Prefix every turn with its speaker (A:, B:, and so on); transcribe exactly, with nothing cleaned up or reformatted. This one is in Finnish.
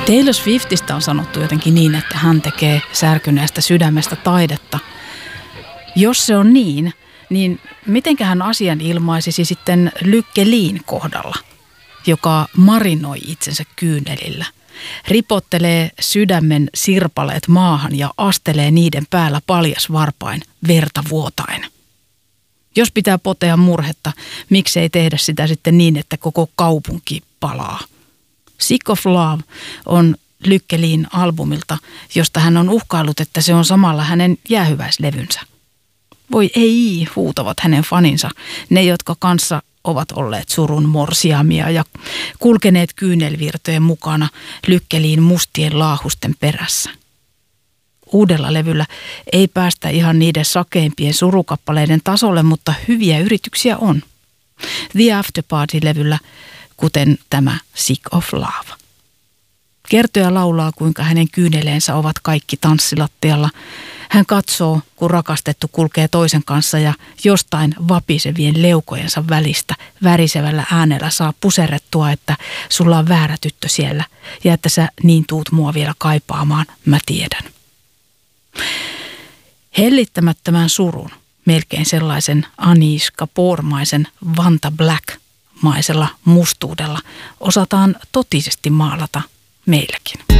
A: Taylor Swiftistä on sanottu jotenkin niin, että hän tekee särkyneestä sydämestä taidetta. Jos se on niin, niin mitenköhän asian ilmaisisi sitten Lykke Liin kohdalla, joka marinoi itsensä kyynelillä, ripottelee sydämen sirpaleet maahan ja astelee niiden päällä paljas varpain verta vuotain. Jos pitää potea murhetta, miksei tehdä sitä sitten niin, että koko kaupunki palaa. Sick of Love on Lykke Liin albumilta, josta hän on uhkaillut, että se on samalla hänen jäähyväislevynsä. Voi ei, huutavat hänen faninsa, ne jotka kanssa ovat olleet surun morsiamia ja kulkeneet kyynelvirtojen mukana Lykke Liin mustien laahusten perässä. Uudella levyllä ei päästä ihan niiden sakeimpien surukappaleiden tasolle, mutta hyviä yrityksiä on. The After Party-levyllä, kuten tämä Sick of Love. Kertoja laulaa, kuinka hänen kyyneleensä ovat kaikki tanssilattialla. Hän katsoo, kun rakastettu kulkee toisen kanssa ja jostain vapisevien leukojensa välistä värisevällä äänellä saa puserrettua, että sulla on väärä tyttö siellä ja että sä niin tuut mua vielä kaipaamaan, mä tiedän. Hellittämättömän surun, melkein sellaisen Anish Kapoor-maisen Vanta Black-maisella mustuudella osataan totisesti maalata meilläkin.